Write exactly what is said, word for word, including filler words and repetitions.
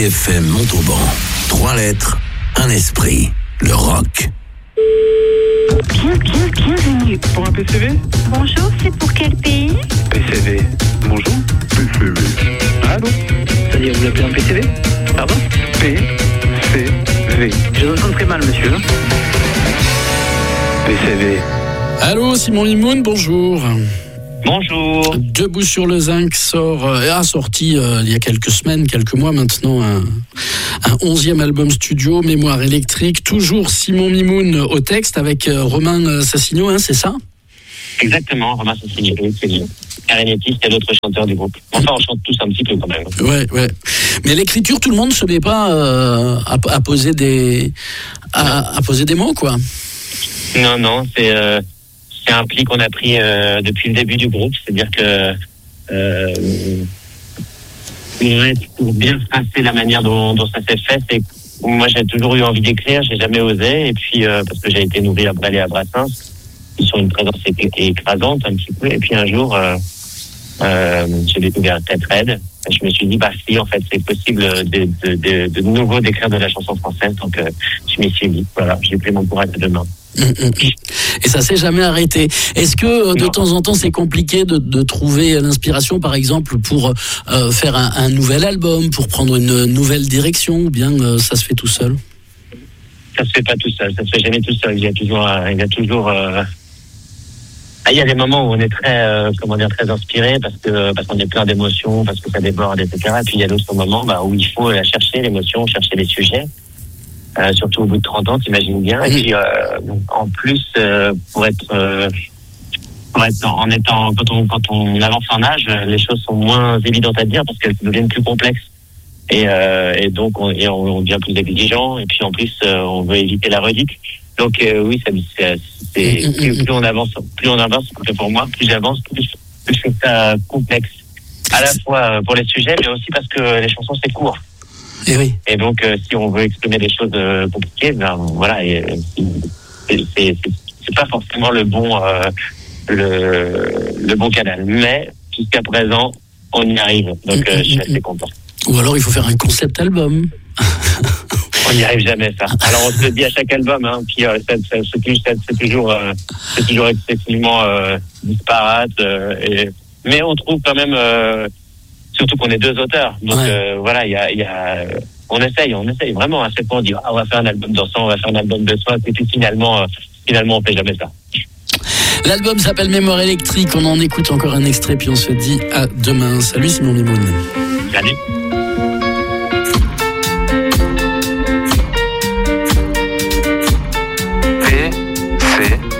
F M Montauban. Trois lettres, un esprit. Le rock. Bien, bien, bienvenue. Pour un P C V ? Bonjour, c'est pour quel pays ? P C V. Bonjour. P C V. Allô ? C'est-à-dire, vous appelez un P C V ? Pardon ? P C V. Je vous entends très mal, monsieur. P C V. Allô, Simon Mimoun, bonjour. Bonjour. Debout sur le zinc sort, euh, a sorti euh, il y a quelques semaines, quelques mois maintenant, un, un onzième album studio, Mémoire électrique. Toujours Simon Mimoun au texte avec euh, Romain Sassigno, hein, c'est ça ? Exactement, Romain Sassigno, oui, c'est lui. Clarinettiste et l'autre chanteur du groupe. Enfin, on chante tous un petit peu quand même. Ouais, ouais. Mais l'écriture, tout le monde se met pas euh, à, à poser des, à, à poser des mots, quoi. Non, non, c'est euh, c'est un pli qu'on a pris euh, depuis le début du groupe, c'est-à-dire que euh, pour bien passer la manière dont, dont ça s'est fait, c'est moi j'ai toujours eu envie d'écrire, j'ai jamais osé, et puis euh, parce que j'ai été nourri à Brel et à Brassens, qui sont une présence écrasante un petit peu, et puis un jour euh, euh, j'ai découvert Tête Red. Je me suis dit, bah si, en fait, c'est possible de, de, de, de nouveau d'écrire de la chanson française. Donc, euh, je m'y suis dit, voilà, j'ai pris mon courage à deux mains. Et ça s'est jamais arrêté. Est-ce que de non. temps en temps, c'est compliqué de, de trouver l'inspiration, par exemple, pour euh, faire un, un nouvel album, pour prendre une nouvelle direction, ou bien euh, ça se fait tout seul ? Ça se fait pas tout seul. Ça se fait jamais tout seul. Il y a toujours, il y a toujours. Euh... Ah, il y a des moments où on est très, euh, comment dire, très inspiré parce que parce qu'on est plein d'émotions, parce que ça déborde, et cetera. Et puis il y a d'autres moments bah, où il faut la chercher, l'émotion, chercher les sujets. Euh, surtout au bout de trente ans, t'imagines bien. Et puis euh, en plus, euh, pour être, euh, pour être en étant quand on quand on avance en âge, les choses sont moins évidentes à dire parce qu'elles deviennent plus complexes. Et, euh, et donc on, et on, on devient plus exigeant. Et puis en plus, euh, on veut éviter la redite. Donc euh, oui, ça, c'est, c'est plus, plus on avance, plus on avance. Pour moi, plus j'avance, plus plus c'est ça complexe. À la fois pour les sujets, mais aussi parce que les chansons c'est court. Et oui. Et donc, euh, si on veut exprimer des choses euh, compliquées, ben voilà, et, c'est, c'est, c'est, c'est pas forcément le bon euh, le le bon canal. Mais jusqu'à présent, on y arrive. Donc, euh, je suis assez content. Ou alors, il faut faire un concept album. On n'y arrive jamais, ça. Alors, on se le dit à chaque album, hein, puis euh, ça, ça, c'est, c'est, c'est toujours, euh, c'est toujours excessivement euh, disparate. Euh, et, mais on trouve quand même, euh, surtout qu'on est deux auteurs. Donc ouais. euh, voilà, il y a, y a, on essaye, on essaye vraiment. À chaque fois, on dit, ah, on va faire un album dansant, on va faire un album de soin, et puis finalement, euh, finalement, on fait jamais ça. L'album s'appelle Mémoire électrique. On en écoute encore un extrait, puis on se dit à demain. Salut Simon Mimoun. Salut.